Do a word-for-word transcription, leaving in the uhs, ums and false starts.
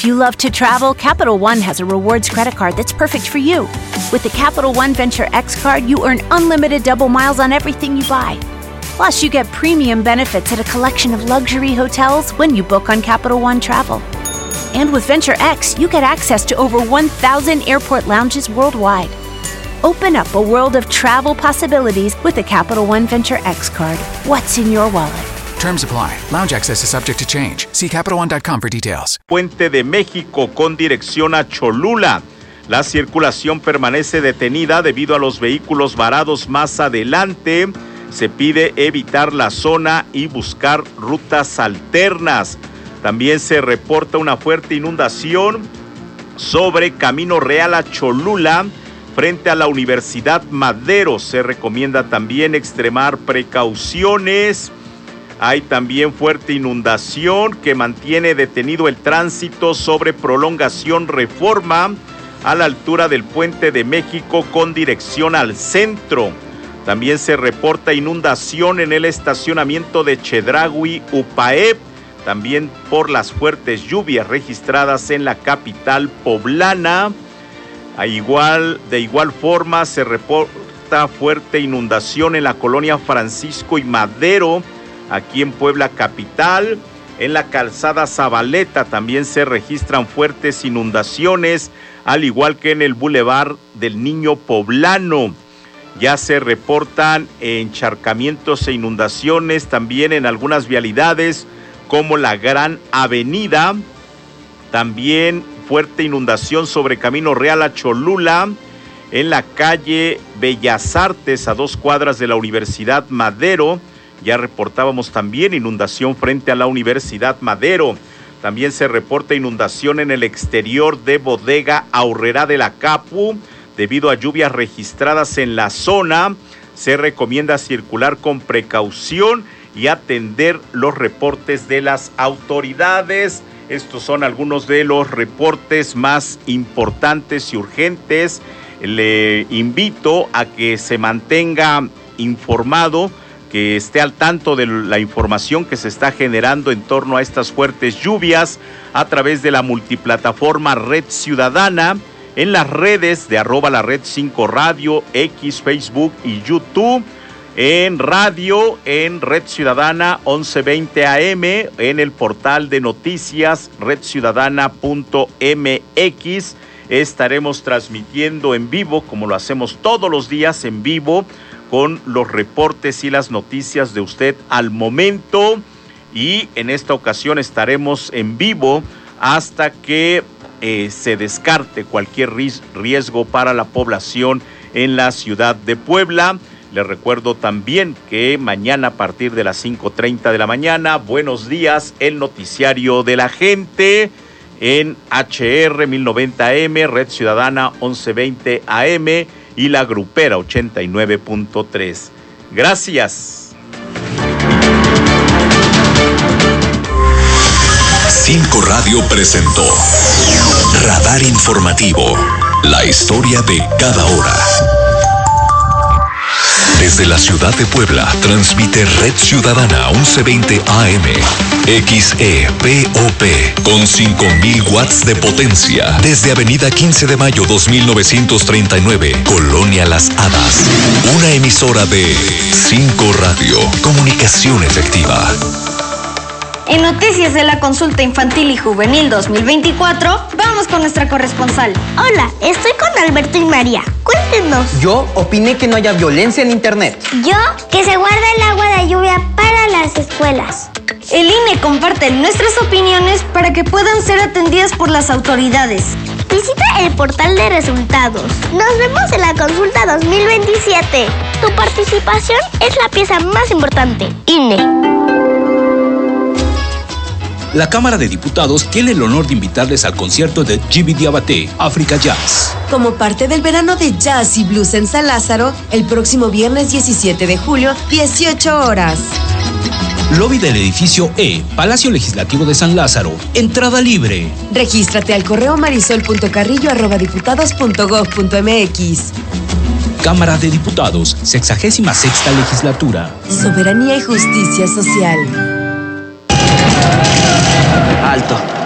If you love to travel, Capital One has a rewards credit card that's perfect for you. With the Capital One Venture X card, you earn unlimited double miles on everything you buy. Plus, you get premium benefits at a collection of luxury hotels when you book on Capital One Travel. And with Venture X, you get access to over one thousand airport lounges worldwide. Open up a world of travel possibilities with the Capital One Venture X card. What's in your wallet? Terms apply. Lounge access is subject to change. See Capital One dot com for details. Puente de México con dirección a Cholula. La circulación permanece detenida debido a los vehículos varados más adelante. Se pide evitar la zona y buscar rutas alternas. También se reporta una fuerte inundación sobre Camino Real a Cholula frente a la Universidad Madero. Se recomienda también extremar precauciones. Hay también fuerte inundación que mantiene detenido el tránsito sobre Prolongación Reforma a la altura del Puente de México con dirección al centro. También se reporta inundación en el estacionamiento de Chedraui Upaeb, también por las fuertes lluvias registradas en la capital poblana. A igual, de igual forma se reporta fuerte inundación en la colonia Francisco y Madero, aquí en Puebla capital. En la calzada Zabaleta también se registran fuertes inundaciones, al igual que en el Boulevard del Niño Poblano. Ya se reportan encharcamientos e inundaciones también en algunas vialidades como la Gran Avenida. También fuerte inundación sobre Camino Real a Cholula, en la calle Bellas Artes a dos cuadras de la Universidad Madero. Ya reportábamos también inundación frente a la Universidad Madero. También se reporta inundación en el exterior de Bodega Aurrerá de la Capu debido a lluvias registradas en la zona. Se recomienda circular con precaución y atender los reportes de las autoridades. Estos son algunos de los reportes más importantes y urgentes. Le invito a que se mantenga informado, que esté al tanto de la información que se está generando en torno a estas fuertes lluvias a través de la multiplataforma Red Ciudadana, en las redes de arroba la red cinco radio, X, Facebook y YouTube, en radio, en Red Ciudadana once veinte A M, en el portal de noticias red ciudadana punto M X. Estaremos transmitiendo en vivo, como lo hacemos todos los días en vivo, con los reportes y las noticias de usted al momento. Y en esta ocasión estaremos en vivo hasta que eh, se descarte cualquier riesgo para la población en la ciudad de Puebla. Les recuerdo también que mañana a partir de las cinco treinta de la mañana, Buenos Días, el noticiario de la gente en H R mil noventa A M, Red Ciudadana once veinte A M y la Grupera ochenta y nueve punto tres. Gracias. cinco Radio presentó Radar Informativo, la historia de cada hora. Desde la ciudad de Puebla, transmite Red Ciudadana once veinte A M, X E P O P, con cinco mil watts de potencia, desde Avenida quince de mayo dos mil novecientos treinta y nueve, Colonia Las Hadas. Una emisora de cinco Radio, comunicación efectiva. En noticias de la consulta infantil y juvenil dos mil veinticuatro, vamos con nuestra corresponsal. Hola, estoy con Alberto y María. Cuéntenos. Yo opiné que no haya violencia en internet. Yo, que se guarda el agua de lluvia para las escuelas. El I N E comparte nuestras opiniones para que puedan ser atendidas por las autoridades. Visita el portal de resultados. Nos vemos en la consulta dos mil veintisiete. Tu participación es la pieza más importante. I N E. La Cámara de Diputados tiene el honor de invitarles al concierto de Djiby Diabaté, África Jazz. Como parte del verano de jazz y blues en San Lázaro, el próximo viernes diecisiete de julio, dieciocho horas. Lobby del edificio E, Palacio Legislativo de San Lázaro. Entrada libre. Regístrate al correo marisol punto carrillo arroba diputados punto gob punto m x. Cámara de Diputados, sexagésima sexta legislatura. Soberanía y justicia social. Alto.